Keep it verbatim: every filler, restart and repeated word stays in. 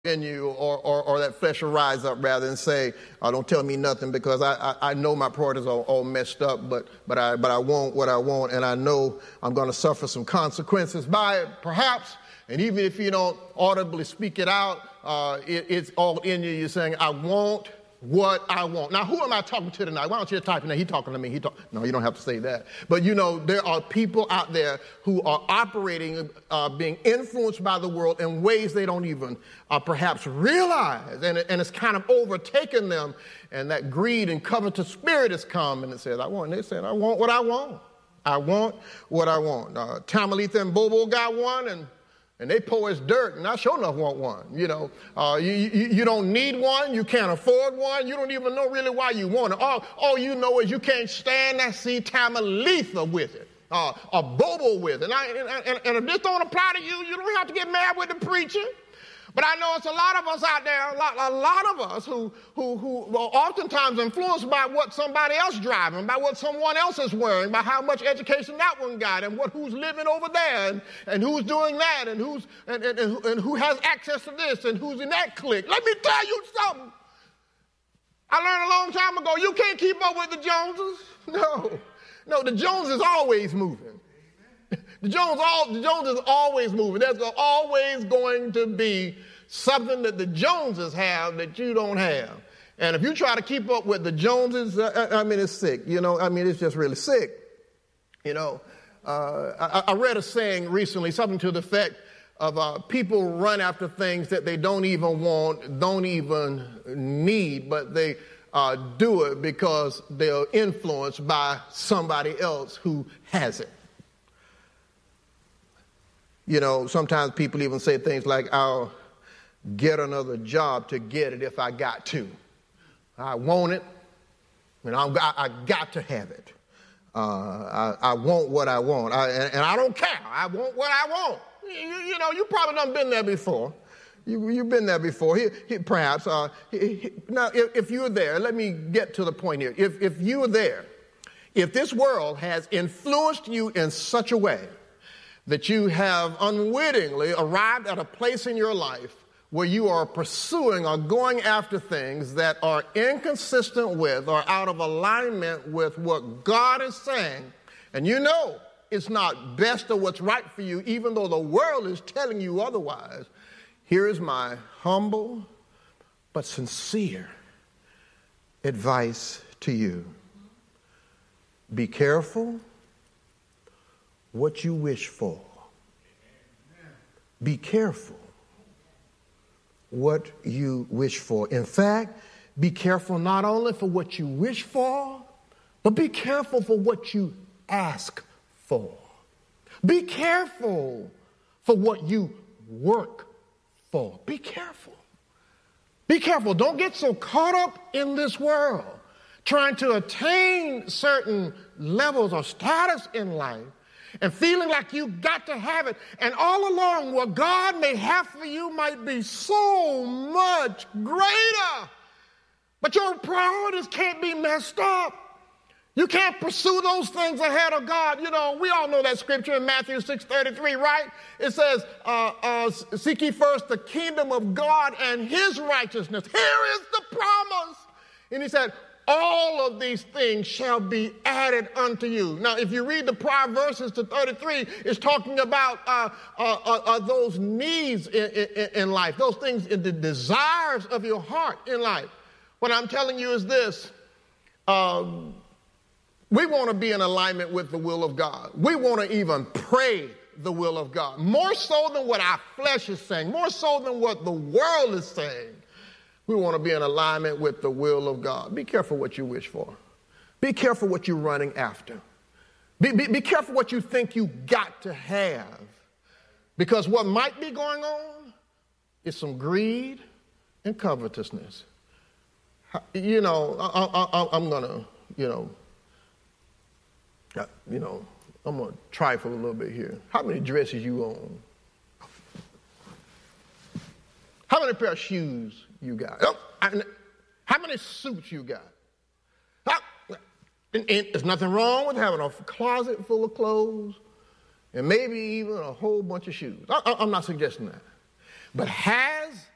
in you, or, or, or that flesh will rise up rather than say, oh, don't tell me nothing because I, I, I know my priorities are all messed up, but but I but I want what I want, and I know I'm going to suffer some consequences by it, perhaps. And even if you don't audibly speak it out, uh, it, it's all in you. You're saying, I want what I want. Now, who am I talking to tonight? Why don't you type in there? He talking to me. He talk. No, you don't have to say that. But, you know, there are people out there who are operating, uh, being influenced by the world in ways they don't even uh, perhaps realize. And, it, and it's kind of overtaken them. And that greed and covetous spirit has come. And it says, I want. And they said, I want what I want. I want what I want. Uh, Tamalitha and Bobo got one, and And they pour us dirt, and I sure enough want one. You know, uh, you, you, you don't need one. You can't afford one. You don't even know really why you want it. All, all you know is you can't stand that see Tamalitha with it, uh, or Bobo with it. And, I, and, and, and if this don't apply to you, you don't have to get mad with the preacher. But I know it's a lot of us out there, a lot, a lot of us who, who, who are oftentimes influenced by what somebody else driving, by what someone else is wearing, by how much education that one got, and what who's living over there, and, and who's doing that, and who's and, and, and, and who has access to this, and who's in that clique. Let me tell you something. I learned a long time ago, you can't keep up with the Joneses. No, no, the Joneses always moving. The Jones, all, the Jones is always moving. There's always going to be something that the Joneses have that you don't have. And if you try to keep up with the Joneses, uh, I mean, it's sick. You know, I mean, it's just really sick. You know, uh, I, I read a saying recently, something to the effect of uh, people run after things that they don't even want, don't even need, but they uh, do it because they're influenced by somebody else who has it. You know, sometimes people even say things like, I'll get another job to get it if I got to. I want it, and I'm, I, I got to have it. Uh, I, I want what I want, I, and, and I don't care. I want what I want. You, you know, you probably done been there before. You, you've been there before. He, he, perhaps. Uh, he, he, now, if, if you're there, let me get to the point here. If, if you're there, if this world has influenced you in such a way that you have unwittingly arrived at a place in your life where you are pursuing or going after things that are inconsistent with or out of alignment with what God is saying, and you know it's not best or what's right for you, even though the world is telling you otherwise, here is my humble but sincere advice to you. Be careful what you wish for. Be careful what you wish for. In fact, be careful not only for what you wish for, but be careful for what you ask for. Be careful for what you work for. Be careful. Be careful. Don't get so caught up in this world trying to attain certain levels or status in life and feeling like you got to have it. And all along, what God may have for you might be so much greater. But your priorities can't be messed up. You can't pursue those things ahead of God. You know, we all know that scripture in Matthew six thirty-three, right? It says, uh, uh, seek ye first the kingdom of God and his righteousness. Here is the promise. And he said, all of these things shall be added unto you. Now, if you read the prior verses to thirty-three, it's talking about uh, uh, uh, uh, those needs in, in, in life, those things in the desires of your heart in life. What I'm telling you is this. Um, we want to be in alignment with the will of God. We want to even pray the will of God, more so than what our flesh is saying, more so than what the world is saying. We want to be in alignment with the will of God. Be careful what you wish for. Be careful what you're running after. Be, be, be careful what you think you got to have. Because what might be going on is some greed and covetousness. You know, I, I, I'm going to, you know, you know, I'm going to trifle a little bit here. How many dresses you own? How many pair of shoes you got? Oh, I, how many suits you got? How, and, and there's nothing wrong with having a closet full of clothes and maybe even a whole bunch of shoes. I, I, I'm not suggesting that. But has